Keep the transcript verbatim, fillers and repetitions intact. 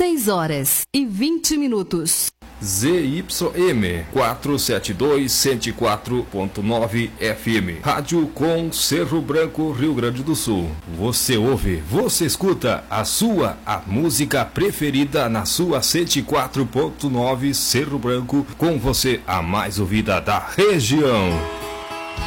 seis horas e vinte minutos. Z Y M quatrocentos e setenta e dois, cento e quatro ponto nove F M. Rádio com Cerro Branco, Rio Grande do Sul. Você ouve, você escuta a sua, a música preferida na sua cento e quatro ponto nove Cerro Branco, com você a mais ouvida da região.